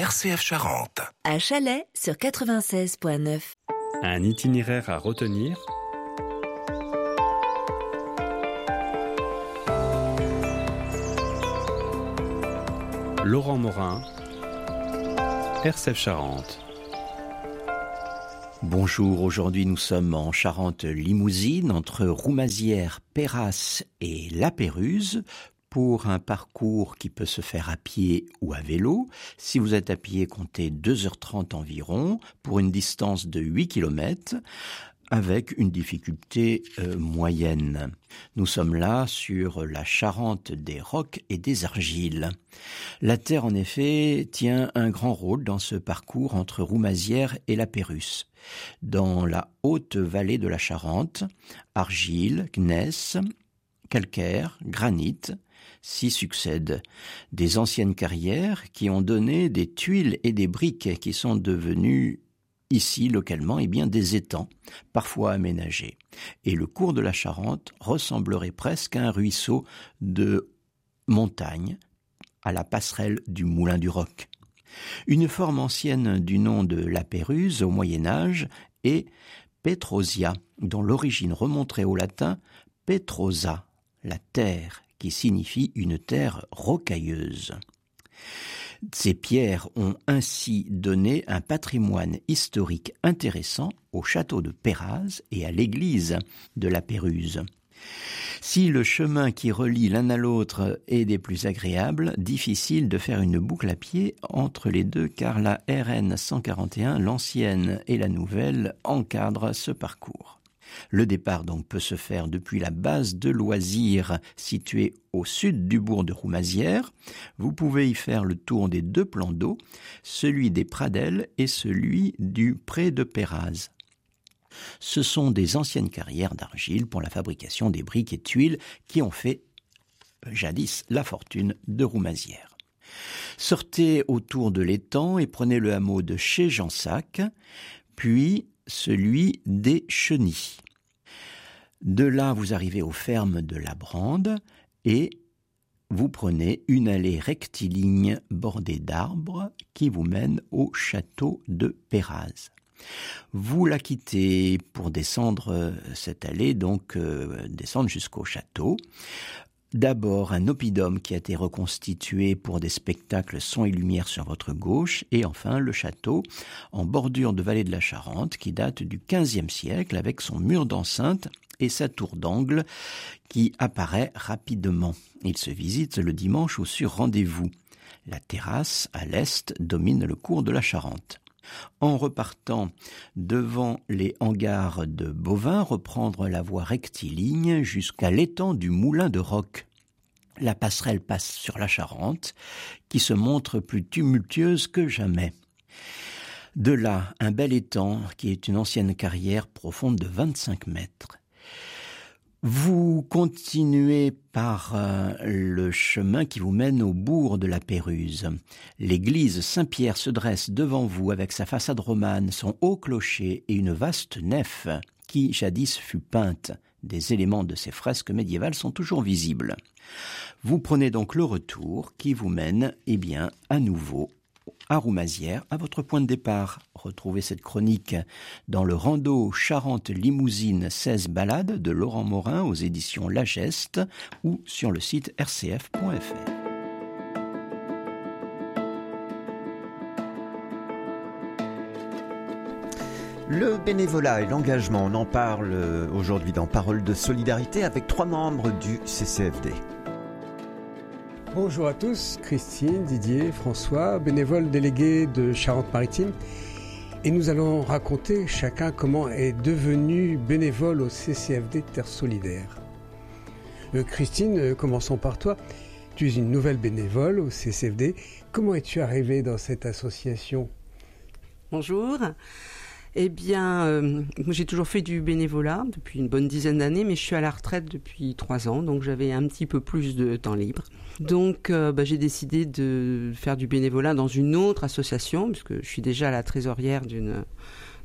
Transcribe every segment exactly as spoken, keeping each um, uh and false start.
R C F Charente. À Chalais sur quatre-vingt-seize virgule neuf. Un itinéraire à retenir. Laurent Morin, R C F Charente. Bonjour, aujourd'hui nous sommes en Charente-Limousine, entre Roumazières, Peyras et La Pérouse, pour un parcours qui peut se faire à pied ou à vélo. Si vous êtes à pied, comptez deux heures trente environ, pour une distance de huit kilomètres, avec une difficulté euh, moyenne. Nous sommes là sur la Charente des rocs et des argiles. La terre, en effet, tient un grand rôle dans ce parcours entre Roumazières et La Pérouse. Dans la haute vallée de la Charente, argile, gneiss, calcaire, granit, s'y succèdent. Des anciennes carrières qui ont donné des tuiles et des briques qui sont devenues ici, localement, eh bien, des étangs, parfois aménagés. Et le cours de la Charente ressemblerait presque à un ruisseau de montagne, à la passerelle du Moulin du Roc. Une forme ancienne du nom de La Pérouse au Moyen-Âge est Petrosia, dont l'origine remonterait au latin Petrosa, la terre, qui signifie une terre rocailleuse. Ces pierres ont ainsi donné un patrimoine historique intéressant au château de Peyras et à l'église de La Pérouse. Si le chemin qui relie l'un à l'autre est des plus agréables, difficile de faire une boucle à pied entre les deux car la R N cent quarante et un, l'ancienne et la nouvelle, encadrent ce parcours. Le départ donc peut se faire depuis la base de loisirs située au sud du bourg de Roumazières. Vous pouvez y faire le tour des deux plans d'eau, celui des Pradelles et celui du pré de Peyras. Ce sont des anciennes carrières d'argile pour la fabrication des briques et tuiles qui ont fait jadis la fortune de Roumazières. Sortez autour de l'étang et prenez le hameau de chez Jansac, puis celui des Chenilles. De là, vous arrivez aux fermes de la Brande et vous prenez une allée rectiligne bordée d'arbres qui vous mène au château de Peyras. Vous la quittez pour descendre cette allée, donc euh, descendre jusqu'au château. D'abord, un oppidum qui a été reconstitué pour des spectacles son et lumière sur votre gauche, et enfin le château en bordure de vallée de la Charente qui date du quinzième siècle avec son mur d'enceinte et sa tour d'angle qui apparaît rapidement. Il se visite le dimanche ou sur rendez-vous. La terrasse à l'est domine le cours de la Charente. En repartant devant les hangars de bovins, reprendre la voie rectiligne jusqu'à l'étang du Moulin de Roc. La passerelle passe sur la Charente, qui se montre plus tumultueuse que jamais. De là, un bel étang qui est une ancienne carrière profonde de vingt-cinq mètres. Vous continuez par euh, le chemin qui vous mène au bourg de La Pérouse. L'église Saint-Pierre se dresse devant vous avec sa façade romane, son haut clocher et une vaste nef qui jadis fut peinte. Des éléments de ces fresques médiévales sont toujours visibles. Vous prenez donc le retour qui vous mène, eh bien, à nouveau à Roumazières, à votre point de départ. Retrouvez cette chronique dans le Rando Charente-Limousine seize balades de Laurent Morin aux éditions La Geste ou sur le site r c f point f r. Le bénévolat et l'engagement, on en parle aujourd'hui dans Parole de solidarité avec trois membres du C C F D. Bonjour à tous, Christine, Didier, François, bénévoles délégués de Charente-Maritime. Et nous allons raconter chacun comment est devenu bénévole au C C F D Terre Solidaire. Euh, Christine, euh, commençons par toi. Tu es une nouvelle bénévole au C C F D. Comment es-tu arrivée dans cette association ? Bonjour. Eh bien, euh, j'ai toujours fait du bénévolat depuis une bonne dizaine d'années, mais je suis à la retraite depuis trois ans, donc j'avais un petit peu plus de temps libre. Donc, euh, bah, j'ai décidé de faire du bénévolat dans une autre association, puisque je suis déjà la trésorière d'une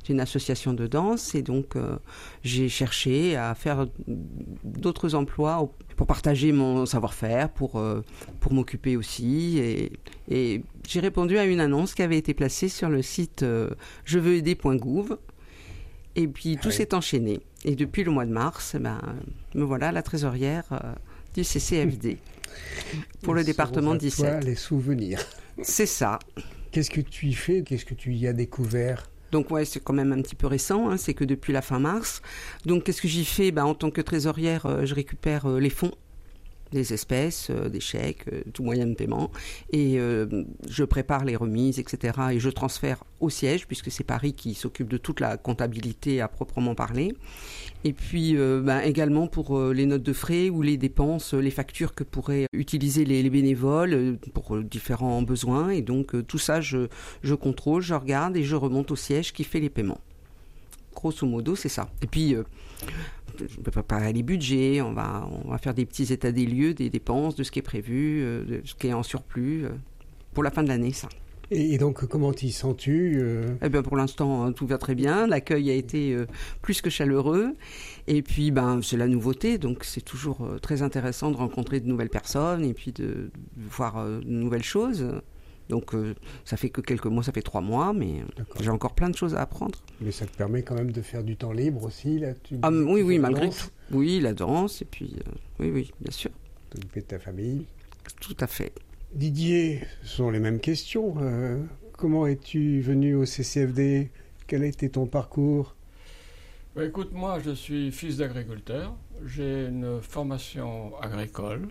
C'est une association de danse et donc euh, j'ai cherché à faire d'autres emplois pour partager mon savoir-faire, pour, euh, pour m'occuper aussi. Et, et j'ai répondu à une annonce qui avait été placée sur le site euh, je veux aider point gouv. Et puis tout ah oui. s'est enchaîné. Et depuis le mois de mars, ben, me voilà la trésorière euh, du C C F D pour le département dix-sept. Toi, les souvenirs. C'est ça. Qu'est-ce que tu y fais? Qu'est-ce que tu y as découvert? Donc ouais, c'est quand même un petit peu récent, hein, c'est que depuis la fin mars. Donc qu'est-ce que j'y fais? Ben, en tant que trésorière, euh, je récupère euh, les fonds, des espèces, euh, des chèques, euh, tout moyen de paiement. Et euh, je prépare les remises, et cetera. Et je transfère au siège, puisque c'est Paris qui s'occupe de toute la comptabilité à proprement parler. Et puis euh, ben, également pour euh, les notes de frais ou les dépenses, les factures que pourraient utiliser les, les bénévoles euh, pour euh, différents besoins. Et donc euh, tout ça, je, je contrôle, je regarde et je remonte au siège qui fait les paiements. Grosso modo, c'est ça. Et puis, euh, je vais préparer les budgets, on va, on va faire des petits états des lieux, des dépenses, de ce qui est prévu, euh, de ce qui est en surplus, euh, pour la fin de l'année, ça. Et donc, comment t'y sens-tu euh... Eh bien, pour l'instant, tout va très bien. L'accueil a été euh, plus que chaleureux. Et puis, ben, c'est la nouveauté. Donc, c'est toujours euh, très intéressant de rencontrer de nouvelles personnes et puis de, de voir euh, de nouvelles choses. Donc, euh, ça fait que quelques mois, ça fait trois mois, mais D'accord. j'ai encore plein de choses à apprendre. Mais ça te permet quand même de faire du temps libre aussi, là tu ah, Oui, oui, malgré danse. tout. Oui, la danse, et puis, euh, oui, oui, bien sûr. T'occuper de ta famille. Tout à fait. Didier, ce sont les mêmes questions. Euh, comment es-tu venu au C C F D? Quel a été ton parcours? Bah, écoute, moi, je suis fils d'agriculteur. J'ai une formation agricole.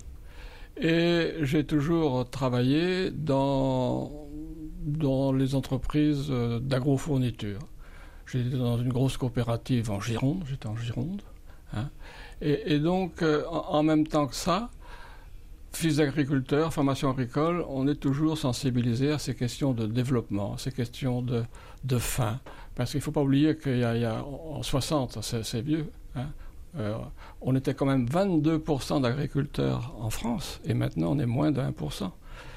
Et j'ai toujours travaillé dans, dans les entreprises d'agrofourniture. J'étais dans une grosse coopérative en Gironde, j'étais en Gironde. Hein. Et, et donc, euh, en, en même temps que ça, fils d'agriculteur, formation agricole, on est toujours sensibilisé à ces questions de développement, à ces questions de, de faim. Parce qu'il ne faut pas oublier qu'il y a, il y a en soixante, c'est, c'est vieux, hein, Euh, on était quand même vingt-deux pour cent d'agriculteurs en France, et maintenant on est moins de un pour cent.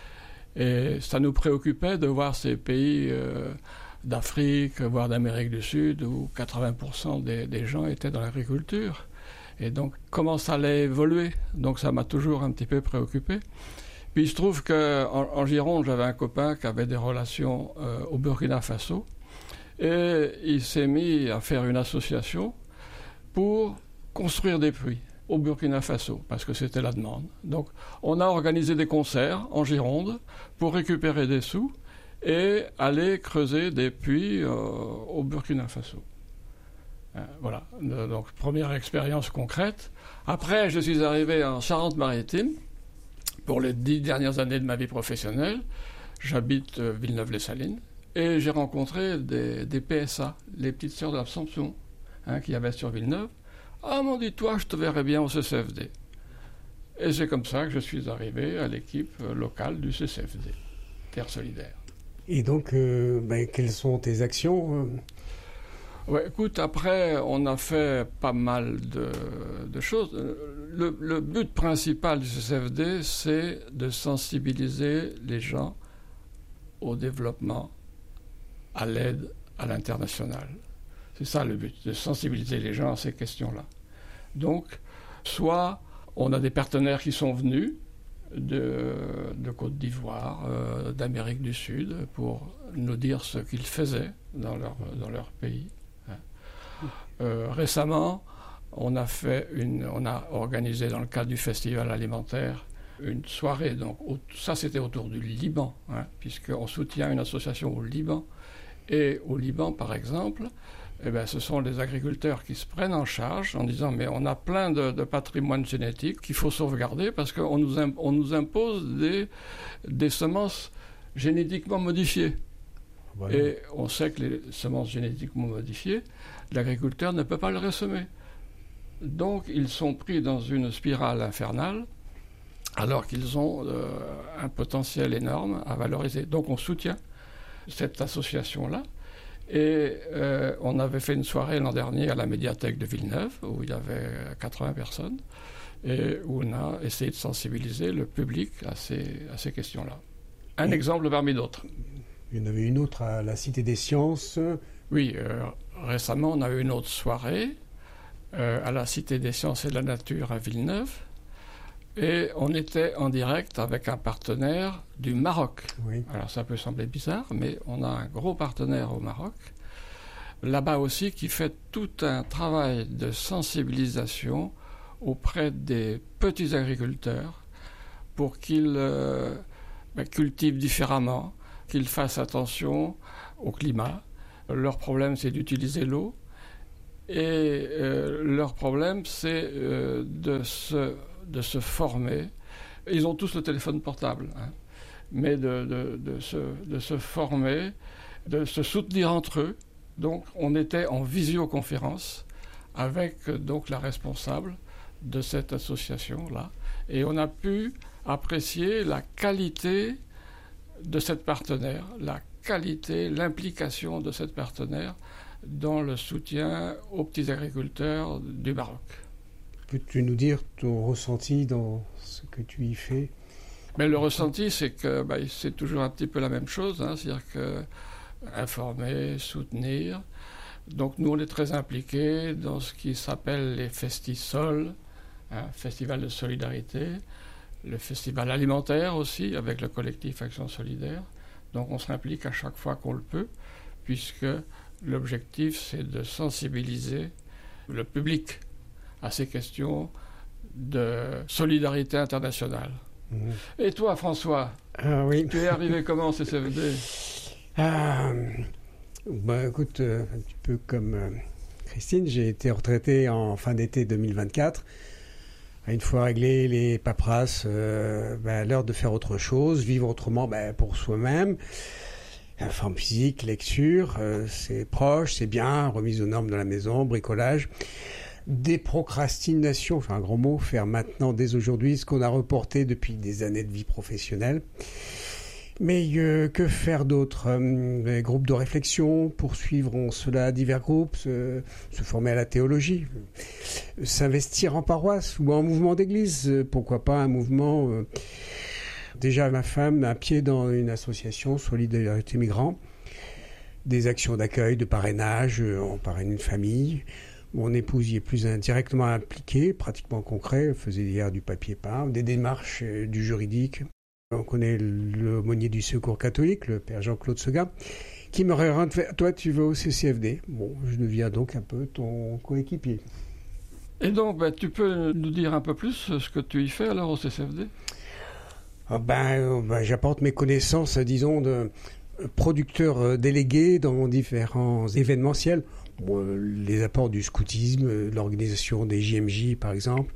Et ça nous préoccupait de voir ces pays euh, d'Afrique, voire d'Amérique du Sud, où quatre-vingts pour cent des, des gens étaient dans l'agriculture. Et donc, comment ça allait évoluer? Donc ça m'a toujours un petit peu préoccupé. Puis il se trouve qu'en en Gironde, j'avais un copain qui avait des relations euh, au Burkina Faso, et il s'est mis à faire une association pour construire des puits au Burkina Faso, parce que c'était la demande. Donc, on a organisé des concerts en Gironde pour récupérer des sous et aller creuser des puits euh, au Burkina Faso. Euh, voilà, donc première expérience concrète. Après, je suis arrivé en Charente-Maritime pour les dix dernières années de ma vie professionnelle. J'habite euh, Villeneuve-les-Salines et j'ai rencontré des, des P S A, les petites sœurs de l'Absomption, hein, qu'il y avait sur Villeneuve. Ah, m'ont dit, toi, je te verrais bien au C C F D. Et c'est comme ça que je suis arrivé à l'équipe locale du C C F D, Terre Solidaire. Et donc, euh, ben, quelles sont tes actions? Ouais, écoute, après, on a fait pas mal de, de choses. Le, le but principal du C C F D, c'est de sensibiliser les gens au développement, à l'aide à l'international. C'est ça le but, de sensibiliser les gens à ces questions-là. Donc, soit on a des partenaires qui sont venus de, de Côte d'Ivoire, euh, d'Amérique du Sud, pour nous dire ce qu'ils faisaient dans leur, dans leur pays. Euh, récemment, on a, fait une, on a organisé dans le cadre du festival alimentaire une soirée. Donc, au, ça, c'était autour du Liban, hein, puisqu'on soutient une association au Liban. Et au Liban, par exemple, eh bien, ce sont les agriculteurs qui se prennent en charge en disant mais on a plein de, de patrimoine génétique qu'il faut sauvegarder parce qu'on nous, imp- on nous impose des, des semences génétiquement modifiées. Voilà. Et on sait que les semences génétiquement modifiées, l'agriculteur ne peut pas les ressemer. Donc ils sont pris dans une spirale infernale alors qu'ils ont euh, un potentiel énorme à valoriser. Donc on soutient cette association-là. Et euh, on avait fait une soirée l'an dernier à la médiathèque de Villeneuve, où il y avait quatre-vingts personnes, et où on a essayé de sensibiliser le public à ces, à ces questions-là. Un et exemple parmi d'autres. Il y en avait une autre à la Cité des Sciences, Oui, euh, récemment, on a eu une autre soirée euh, à la Cité des Sciences et de la Nature à Villeneuve. Et on était en direct avec un partenaire du Maroc. Oui. Alors ça peut sembler bizarre, mais on a un gros partenaire au Maroc, là-bas aussi, qui fait tout un travail de sensibilisation auprès des petits agriculteurs pour qu'ils euh, ben, cultivent différemment, qu'ils fassent attention au climat. Leur problème, c'est d'utiliser l'eau. Et euh, leur problème, c'est euh, de se... de se former. Ils ont tous le téléphone portable, hein, mais de, de, de, se, de se former, de se soutenir entre eux. Donc, on était en visioconférence avec donc la responsable de cette association-là, et on a pu apprécier la qualité de cette partenaire, la qualité, l'implication de cette partenaire dans le soutien aux petits agriculteurs du Maroc. Peux-tu nous dire ton ressenti dans ce que tu y fais? Mais le ressenti, c'est que bah, c'est toujours un petit peu la même chose, hein, c'est-à-dire que informer, soutenir. Donc nous, on est très impliqués dans ce qui s'appelle les Festisol, hein, Festival de solidarité, le festival alimentaire aussi, avec le collectif Action Solidaire. Donc on s'implique à chaque fois qu'on le peut, puisque l'objectif, c'est de sensibiliser le public à ces questions de solidarité internationale. Mmh. Et toi, François, ah, oui. tu es arrivé comment au C C F D? ah, bah, Écoute, euh, un petit peu comme euh, Christine, j'ai été retraité en fin d'été deux mille vingt-quatre. Une fois réglé les paperasses, euh, bah, l'heure de faire autre chose, vivre autrement bah, pour soi-même. Forme physique, lecture, euh, c'est proche, c'est bien, remise aux normes de la maison, bricolage. Déprocrastination, enfin un grand mot, faire maintenant, dès aujourd'hui, ce qu'on a reporté depuis des années de vie professionnelle. Mais euh, que faire d'autre? euh, Groupes de réflexion, poursuivre en cela divers groupes, se, se former à la théologie, euh, s'investir en paroisse ou en mouvement d'église, euh, pourquoi pas un mouvement... Euh, déjà ma femme a un pied dans une association Solidarité Migrants, des actions d'accueil, de parrainage, euh, on parraine une famille. Mon épouse y est plus indirectement impliquée, pratiquement concret, elle faisait hier du papier peint, des démarches euh, du juridique. On connaît l'aumônier du Secours catholique, le père Jean-Claude Seguin, qui m'aurait rendu fait « Toi, tu vas au C C F D ». Bon, je deviens donc un peu ton coéquipier. Et donc, ben, tu peux nous dire un peu plus ce que tu y fais alors au C C F D? ah ben, euh, ben, j'apporte mes connaissances, disons, de producteur délégué dans différents événementiels. Bon, les apports du scoutisme, l'organisation des J M J par exemple,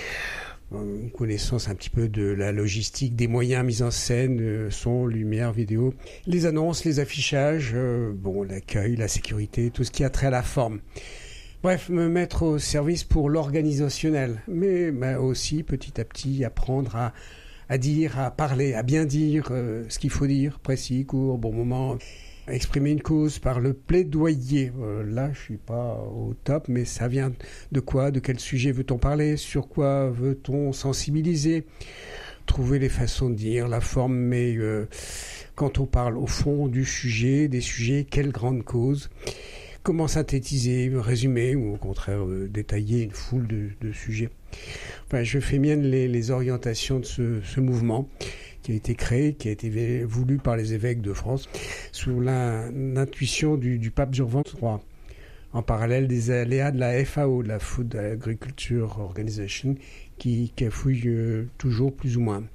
une connaissance un petit peu de la logistique, des moyens mis en scène, son, lumière, vidéo, les annonces, les affichages, euh, bon, l'accueil, la sécurité, tout ce qui a trait à la forme. Bref, me mettre au service pour l'organisationnel, mais ben, aussi petit à petit apprendre à à dire, à parler, à bien dire euh, ce qu'il faut dire, précis, court, bon moment, exprimer une cause par le plaidoyer. Euh, là, je suis pas au top, mais ça vient de quoi? De quel sujet veut-on parler? Sur quoi veut-on sensibiliser? Trouver les façons de dire, la forme, mais euh, quand on parle au fond du sujet, des sujets, quelle grande cause? Comment synthétiser, résumer, ou au contraire euh, détailler une foule de, de sujets. Enfin, je fais mienne les, les orientations de ce, ce mouvement qui a été créé, qui a été voulu par les évêques de France, sous l'intuition du, du pape Urbain trois, en parallèle des aléas de la F A O, de la Food Agriculture Organization, qui cafouille euh, toujours plus ou moins.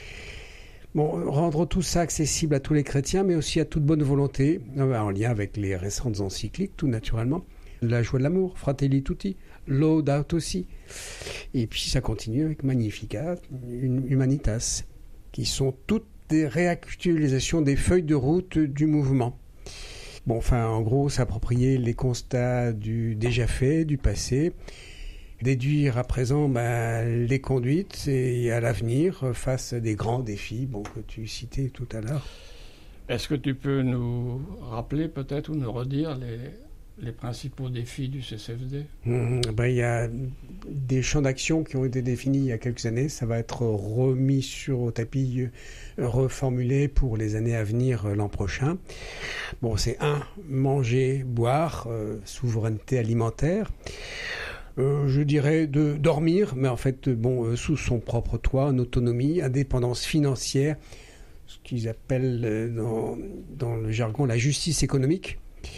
Bon, rendre tout ça accessible à tous les chrétiens, mais aussi à toute bonne volonté, en lien avec les récentes encycliques, tout naturellement. La joie de l'amour, Fratelli Tutti, Laudato Si. Et puis ça continue avec Magnificat, Humanitas, qui sont toutes des réactualisations des feuilles de route du mouvement. Bon, enfin, en gros, s'approprier les constats du déjà fait, du passé, déduire à présent ben, les conduites et à l'avenir face à des grands défis bon, que tu citais tout à l'heure. Est-ce que tu peux nous rappeler peut-être ou nous redire les, les principaux défis du C C F D? Mmh, ben, il y a des champs d'action qui ont été définis il y a quelques années. Ça va être remis sur le tapis, reformulé pour les années à venir l'an prochain. Bon, c'est un, manger, boire, euh, souveraineté alimentaire. Euh, je dirais de dormir, mais en fait, bon, euh, sous son propre toit, en autonomie, indépendance financière, ce qu'ils appellent euh, dans, dans le jargon la justice économique.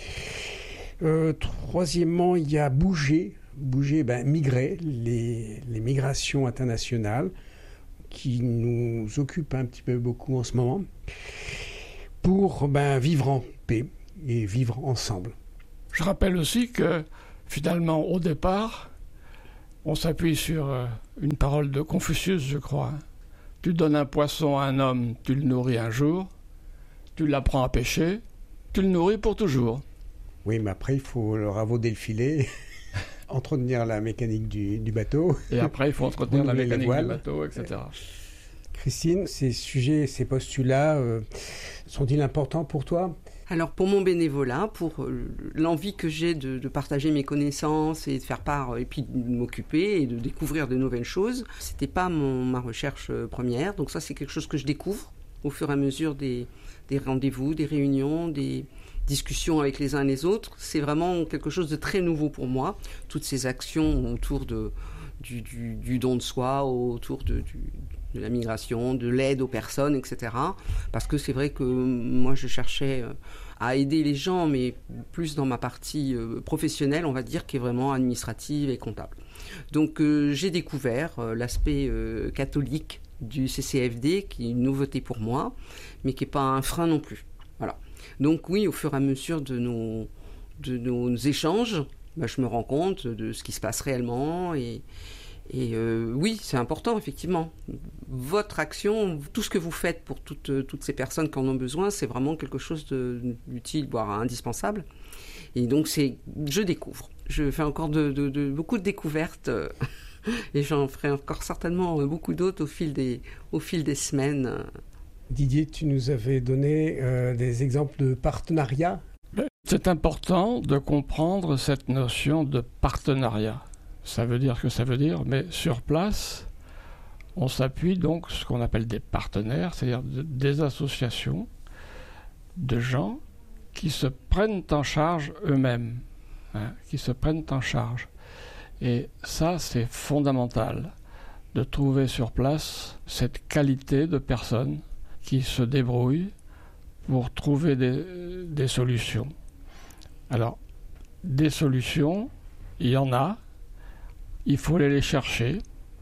Euh, troisièmement, il y a bouger, bouger, ben, migrer, les, les migrations internationales qui nous occupent un petit peu beaucoup en ce moment, pour ben, vivre en paix et vivre ensemble. Je rappelle aussi que finalement, au départ, on s'appuie sur euh, une parole de Confucius, je crois. Tu donnes un poisson à un homme, tu le nourris un jour, tu l'apprends à pêcher, tu le nourris pour toujours. Oui, mais après, il faut leur avauder le filet, entretenir la mécanique du, du bateau. Et après, il faut entretenir la mécanique du bateau, et cetera. Christine, ces sujets, ces postulats, euh, sont-ils importants pour toi ? Alors pour mon bénévolat, pour l'envie que j'ai de, de partager mes connaissances et de faire part, et puis de m'occuper et de découvrir de nouvelles choses, c'était pas mon, ma recherche première. Donc ça, c'est quelque chose que je découvre au fur et à mesure des, des rendez-vous, des réunions, des discussions avec les uns et les autres. C'est vraiment quelque chose de très nouveau pour moi. Toutes ces actions autour de, du, du, du don de soi, autour de, du, de la migration, de l'aide aux personnes, et cetera. Parce que c'est vrai que moi, je cherchais à aider les gens, mais plus dans ma partie professionnelle, on va dire, qui est vraiment administrative et comptable. Donc, euh, j'ai découvert euh, l'aspect euh, catholique du C C F D, qui est une nouveauté pour moi, mais qui n'est pas un frein non plus. Voilà. Donc oui, au fur et à mesure de nos, de nos échanges, bah, je me rends compte de ce qui se passe réellement et, et euh, oui, c'est important effectivement. Votre action, tout ce que vous faites pour toutes, toutes ces personnes qui en ont besoin, c'est vraiment quelque chose d'utile, voire indispensable. Et donc c'est, je découvre. Je fais encore de, de, de, beaucoup de découvertes et j'en ferai encore certainement beaucoup d'autres au fil des, au fil des semaines. Didier, tu nous avais donné euh, des exemples de partenariat. C'est important de comprendre cette notion de partenariat. Ça veut dire ce que ça veut dire, mais sur place, on s'appuie donc sur ce qu'on appelle des partenaires, c'est-à-dire de, des associations de gens qui se prennent en charge eux-mêmes, hein, qui se prennent en charge. Et ça, c'est fondamental, de trouver sur place cette qualité de personnes qui se débrouillent pour trouver des, des solutions. Alors, des solutions, il y en a, il faut aller les chercher,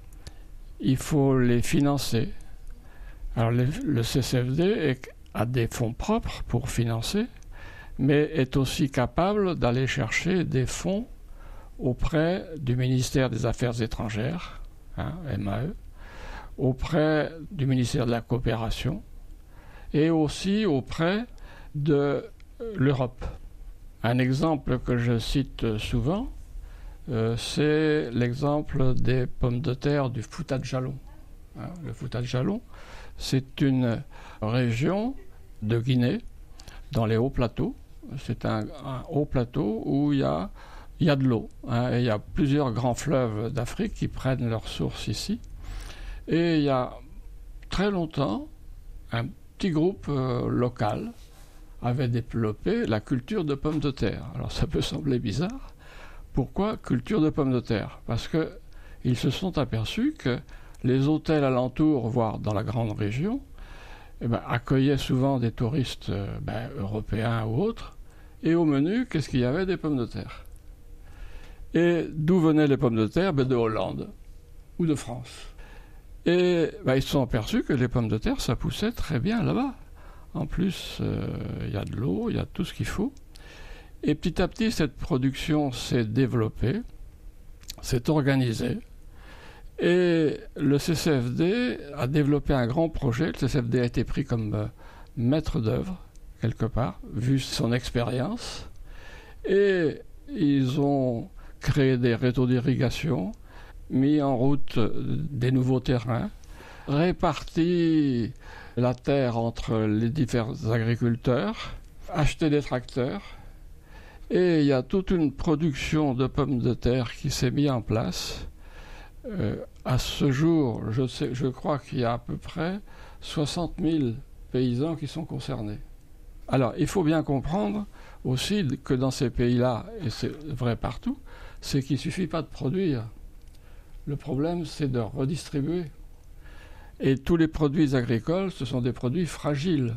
il faut les financer. Alors, les, le C C F D est, a des fonds propres pour financer, mais est aussi capable d'aller chercher des fonds auprès du ministère des Affaires étrangères, hein, M A E, auprès du ministère de la Coopération, et aussi auprès de l'Europe. Un exemple que je cite souvent, euh, c'est l'exemple des pommes de terre du Fouta de Jalon. Hein, le Fouta de Jalon, c'est une région de Guinée, dans les hauts plateaux. C'est un, un haut plateau où il y a, il y a de l'eau. Hein, et il y a plusieurs grands fleuves d'Afrique qui prennent leur source ici. Et il y a très longtemps, un petit groupe euh, local avait développé la culture de pommes de terre. Alors ça peut sembler bizarre. Pourquoi culture de pommes de terre ? Parce qu'ils se sont aperçus que les hôtels alentours, voire dans la grande région, eh ben, accueillaient souvent des touristes euh, ben, européens ou autres. Et au menu, qu'est-ce qu'il y avait ? Des pommes de terre. Et d'où venaient les pommes de terre ? Ben, de Hollande ou de France. Et bah, ils se sont aperçus que les pommes de terre, ça poussait très bien là-bas. En plus, il euh, y a de l'eau, il y a tout ce qu'il faut. Et petit à petit, cette production s'est développée, s'est organisée. Et le C C F D a développé un grand projet. Le C C F D a été pris comme euh, maître d'œuvre, quelque part, vu son expérience. Et ils ont créé des réseaux d'irrigation, mis en route des nouveaux terrains, réparti la terre entre les différents agriculteurs, acheté des tracteurs Et il y a toute une production de pommes de terre qui s'est mise en place. Euh, à ce jour, je, sais, je crois qu'il y a à peu près soixante mille paysans qui sont concernés. Alors, il faut bien comprendre aussi que dans ces pays-là, et c'est vrai partout, c'est qu'il ne suffit pas de produire. Le problème, c'est de redistribuer. Et tous les produits agricoles, ce sont des produits fragiles.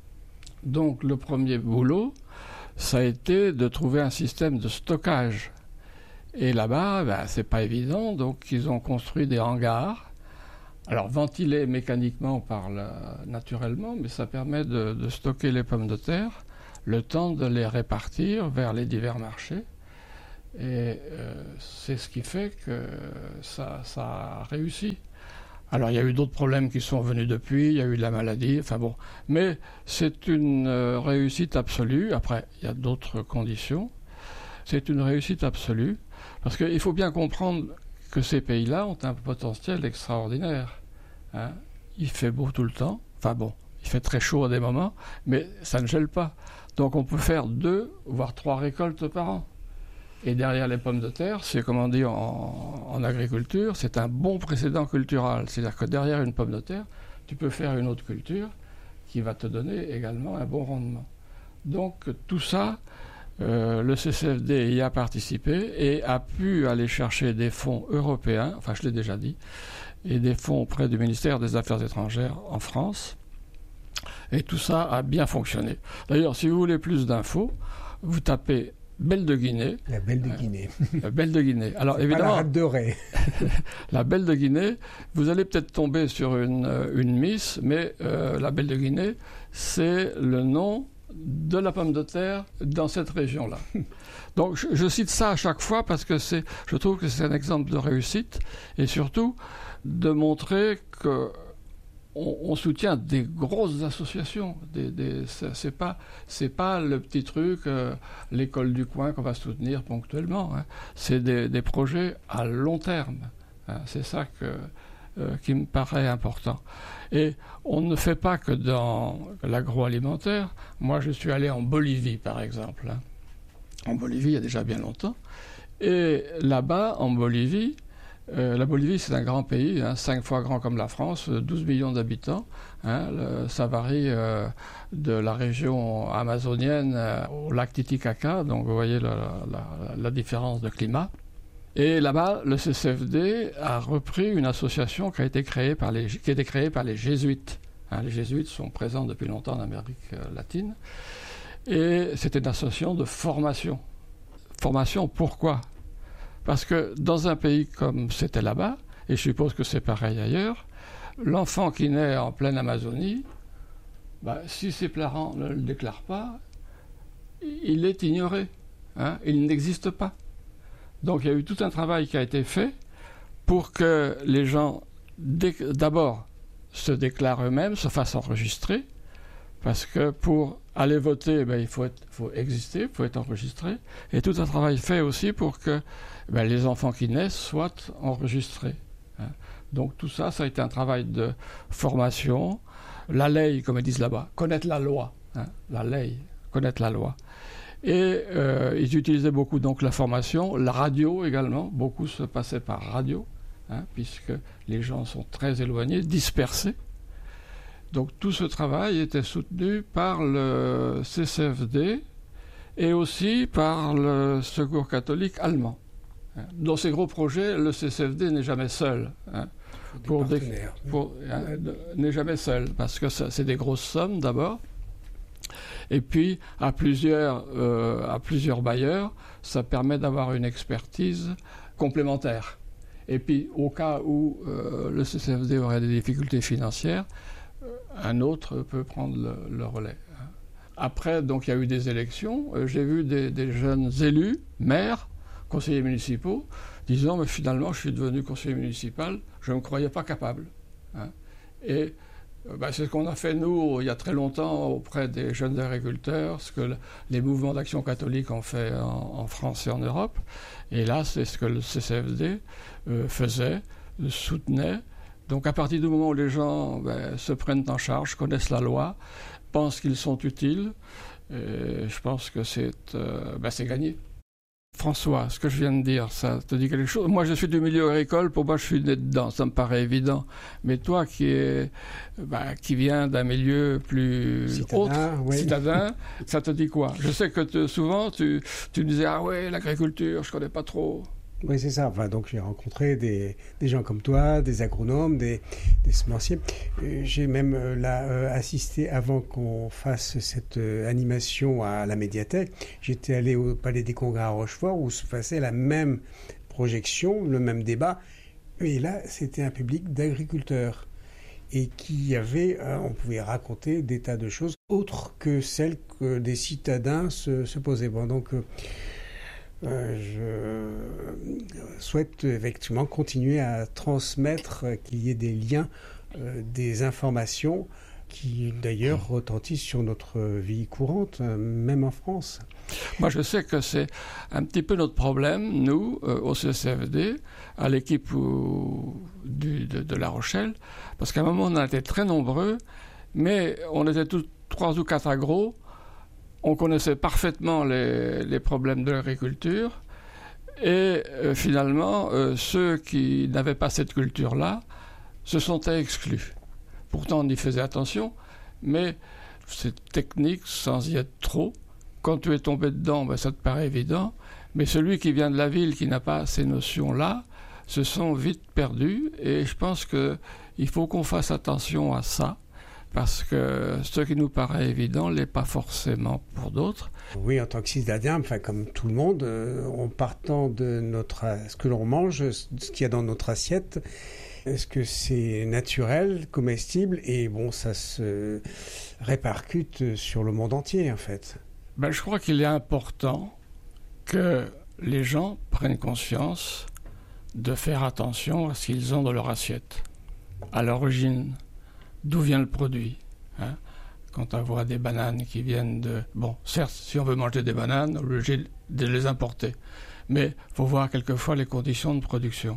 Donc, le premier boulot, ça a été de trouver un système de stockage. Et là-bas, ben, c'est pas évident, donc ils ont construit des hangars. Alors, ventilés mécaniquement par la, naturellement, mais ça permet de, de stocker les pommes de terre, le temps de les répartir vers les divers marchés. Et euh, c'est ce qui fait que ça, ça a réussi. Alors, il y a eu d'autres problèmes qui sont venus depuis, il y a eu de la maladie, enfin bon. Mais c'est une euh, réussite absolue. Après, il y a d'autres conditions. C'est une réussite absolue. Parce qu'il faut bien comprendre que ces pays-là ont un potentiel extraordinaire. Hein. Il fait beau tout le temps. Enfin bon, il fait très chaud à des moments, mais ça ne gèle pas. Donc on peut faire deux, voire trois récoltes par an. Et derrière les pommes de terre, c'est comme on dit en, en agriculture, c'est un bon précédent cultural. C'est-à-dire que derrière une pomme de terre, tu peux faire une autre culture qui va te donner également un bon rendement. Donc tout ça, euh, le C C F D y a participé et a pu aller chercher des fonds européens, enfin je l'ai déjà dit, et des fonds auprès du ministère des Affaires étrangères en France. Et tout ça a bien fonctionné. D'ailleurs, si vous voulez plus d'infos, vous tapez Belle de Guinée. La Belle de Guinée. Euh, la Belle de Guinée. Alors c'est évidemment, pas la rate de Ré. La Belle de Guinée, vous allez peut-être tomber sur une, une miss, mais euh, la Belle de Guinée, c'est le nom de la pomme de terre dans cette région-là. Donc je, je cite ça à chaque fois parce que c'est, je trouve que c'est un exemple de réussite et surtout de montrer que On, on soutient des grosses associations. Des, des, c'est pas, c'est pas le petit truc, euh, l'école du coin qu'on va soutenir ponctuellement. Hein. C'est des, des projets à long terme. Hein. C'est ça que, euh, qui me paraît important. Et on ne fait pas que dans l'agroalimentaire. Moi, je suis allé en Bolivie, par exemple. Hein. En Bolivie, il y a déjà bien longtemps. Et là-bas, en Bolivie, Euh, la Bolivie, c'est un grand pays, hein, cinq fois grand comme la France, douze millions d'habitants. Hein, le, ça varie euh, de la région amazonienne euh, au lac Titicaca, donc vous voyez la, la, la différence de climat. Et là-bas, le C C F D a repris une association qui a été créée par les, qui a été créée par les jésuites. Hein, les jésuites sont présents depuis longtemps en Amérique euh, latine. Et c'était une association de formation. Formation, pourquoi ? Parce que dans un pays comme c'était là-bas, et je suppose que c'est pareil ailleurs, l'enfant qui naît en pleine Amazonie, bah, si ses parents ne le déclarent pas, il est ignoré. Hein, il n'existe pas. Donc il y a eu tout un travail qui a été fait pour que les gens, d'abord, se déclarent eux-mêmes, se fassent enregistrer, parce que pour aller voter, ben, il faut, être, faut exister, il faut être enregistré, et tout un travail fait aussi pour que ben, les enfants qui naissent soient enregistrés. Hein. Donc tout ça, ça a été un travail de formation, la ley, comme ils disent là-bas, connaître la loi, hein, la ley, connaître la loi. Et euh, ils utilisaient beaucoup donc la formation, la radio également, beaucoup se passaient par radio, hein, puisque les gens sont très éloignés, dispersés. Donc tout ce travail était soutenu par le C C F D et aussi par le Secours catholique allemand. Dans ces gros projets, le C C F D n'est jamais seul. Hein, des pour des, pour, hein, n'est jamais seul, parce que ça, c'est des grosses sommes d'abord. Et puis, à plusieurs, euh, à plusieurs bailleurs, ça permet d'avoir une expertise complémentaire. Et puis, au cas où euh, le C C F D aurait des difficultés financières, un autre peut prendre le, le relais. Après, donc, il y a eu des élections. Euh, j'ai vu des, des jeunes élus, maires, conseillers municipaux, disant, mais finalement, je suis devenu conseiller municipal, je ne me croyais pas capable. Hein. Et euh, bah, c'est ce qu'on a fait, nous, il y a très longtemps, auprès des jeunes agriculteurs, ce que le, les mouvements d'action catholique ont fait en, en France et en Europe. Et là, c'est ce que le C C F D euh, faisait, soutenait. Donc à partir du moment où les gens ben, se prennent en charge, connaissent la loi, pense qu'ils sont utiles. Et je pense que c'est, euh, ben c'est gagné. François, ce que je viens de dire, ça te dit quelque chose? Moi, je suis du milieu agricole, pour moi, je suis né dedans, ça me paraît évident. Mais toi, qui est, bah, qui viens d'un milieu plus Citadin, autre, oui. citadin, ça te dit quoi? Je sais que te, souvent, tu, tu me disais, ah ouais, l'agriculture, je connais pas trop. Oui, c'est ça. Enfin, donc, j'ai rencontré des, des gens comme toi, des agronomes, des, des semenciers. Euh, J'ai même euh, là, euh, assisté, avant qu'on fasse cette euh, animation à la médiathèque, j'étais allé au Palais des Congrès à Rochefort où se passait la même projection, le même débat. Et là, c'était un public d'agriculteurs. Et qui avait, euh, on pouvait raconter des tas de choses autres que celles que des citadins se, se posaient. Bon, donc... Euh, Euh, je souhaite effectivement continuer à transmettre, euh, qu'il y ait des liens, euh, des informations qui d'ailleurs retentissent sur notre vie courante, euh, même en France. Moi, je sais que c'est un petit peu notre problème, nous, euh, au C C F D, à l'équipe où, du, de, de La Rochelle, parce qu'à un moment, on a été très nombreux, mais on était tous trois ou quatre agros. On connaissait parfaitement les, les problèmes de l'agriculture et euh, finalement, euh, ceux qui n'avaient pas cette culture-là se sentaient exclus. Pourtant, on y faisait attention, mais c'est technique sans y être trop. Quand tu es tombé dedans, ben, ça te paraît évident, mais celui qui vient de la ville, qui n'a pas ces notions-là, se sont vite perdus et je pense qu'il faut qu'on fasse attention à ça. Parce que ce qui nous paraît évident n'est pas forcément pour d'autres. Oui, en tant que citadin, enfin, comme tout le monde, euh, en partant de notre, ce que l'on mange, ce qu'il y a dans notre assiette, est-ce que c'est naturel, comestible, et bon, ça se répercute sur le monde entier, en fait. Ben, je crois qu'il est important que les gens prennent conscience de faire attention à ce qu'ils ont dans leur assiette, à l'origine. D'où vient le produit, hein? Quand on voit des bananes qui viennent de... Bon, certes, si on veut manger des bananes, on est obligé de les importer. Mais il faut voir quelquefois les conditions de production.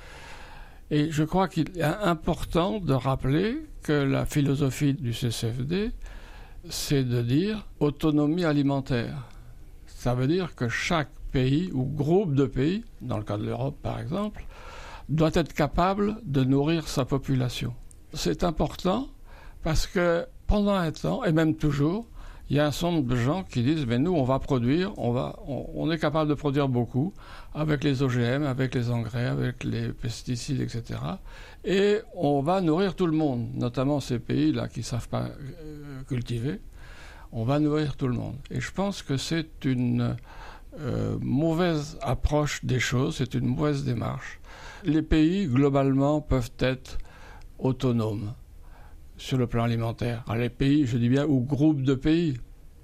Et je crois qu'il est important de rappeler que la philosophie du C C F D, c'est de dire autonomie alimentaire. Ça veut dire que chaque pays ou groupe de pays, dans le cas de l'Europe par exemple, doit être capable de nourrir sa population. C'est important parce que pendant un temps, et même toujours, il y a un certain nombre de gens qui disent « mais nous, on va produire, on, va, on, on est capable de produire beaucoup avec les O G M, avec les engrais, avec les pesticides, et cetera. Et on va nourrir tout le monde, notamment ces pays-là qui ne savent pas euh, cultiver. On va nourrir tout le monde. » Et je pense que c'est une euh, mauvaise approche des choses, c'est une mauvaise démarche. Les pays, globalement, peuvent être autonomes sur le plan alimentaire. Alors les pays, je dis bien, ou groupes de pays.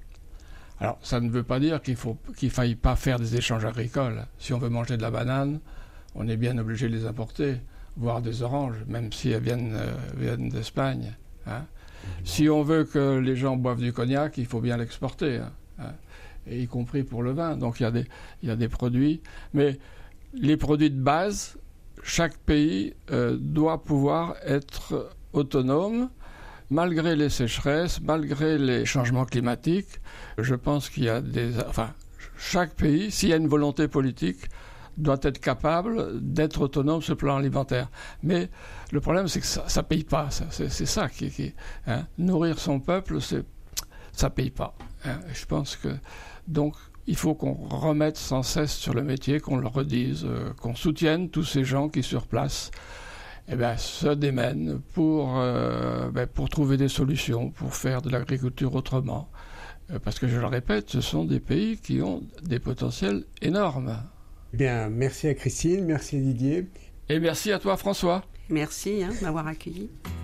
Alors ça ne veut pas dire qu'il faut qu'il faille pas faire des échanges agricoles. Si on veut manger de la banane, on est bien obligé de les importer, voire des oranges, même si elles viennent, euh, viennent d'Espagne. Hein. Si on veut que les gens boivent du cognac, il faut bien l'exporter, hein, hein, et y compris pour le vin. Donc il y a des, il y a des produits. Mais les produits de base, chaque pays euh, doit pouvoir être autonome, malgré les sécheresses, malgré les changements climatiques. Je pense qu'il y a des... Enfin, chaque pays, s'il y a une volonté politique, doit être capable d'être autonome sur le plan alimentaire. Mais le problème, c'est que ça ne paye pas. Ça. C'est, c'est ça qui... qui hein. Nourrir son peuple, c'est, ça ne paye pas. Hein. Je pense que... Donc, il faut qu'on remette sans cesse sur le métier, qu'on le redise, euh, qu'on soutienne tous ces gens qui, sur place, eh ben, se démènent pour, euh, ben, pour trouver des solutions, pour faire de l'agriculture autrement. Euh, parce que, je le répète, ce sont des pays qui ont des potentiels énormes. Bien, merci à Christine, merci à Didier. Et merci à toi, François. Merci hein, de m'avoir accueilli.